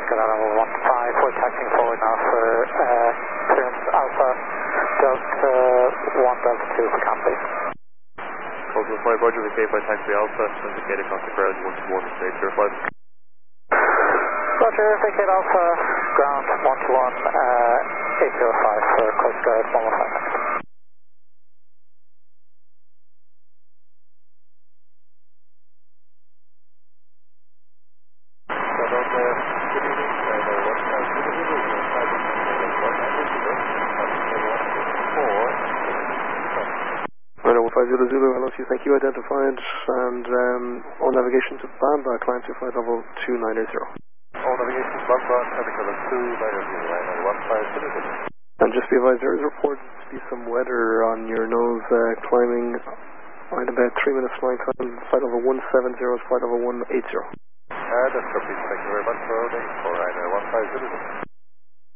Canada 15, we're taxiing forward now for clearance Alpha Delta 1 Delta 2 for Camby. Coastal 5, Roger, we by taxi Alpha, indicated contact ground 121 805. Roger, vacate Alpha, ground 121 805 for Coast Guard 115. Zulu, LOC, thank you, identified, and all navigation to Bamba, climb to flight level 2980. All navigation to Bamba, traffic level 2980, and just be advised, there is reported to be some weather on your nose, climbing at about 3 minutes flying time, flight level 170 is flight level 180. That's copy, thank you very much for holding for Ryanair 15